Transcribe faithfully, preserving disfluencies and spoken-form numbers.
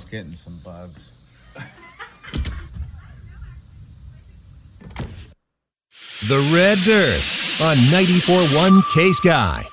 was getting some bugs. The Red Dirt on ninety-four point one K-Sky.